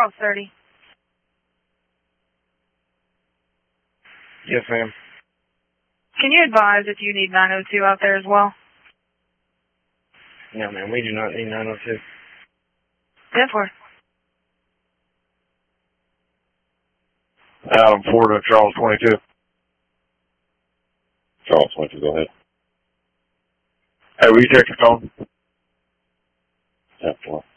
Charles 30. Yes, ma'am. Can you advise if you need 902 out there as well? No, ma'am, we do not need 902. 10-4. Adam 4 to Charles 22. Charles 22, go ahead. Hey, will you take the phone? 10-4.